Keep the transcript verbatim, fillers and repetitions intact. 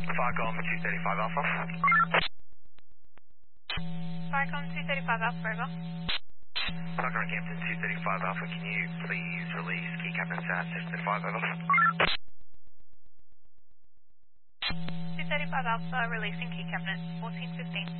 Farcom two thirty-five Alpha. Farcom two thirty-five Alpha, over. Farcom Campton two thirty-five Alpha, can you please release key cabinets at six thirty-five, over? two thirty-five Alpha, releasing key cabinet, fourteen fifteen.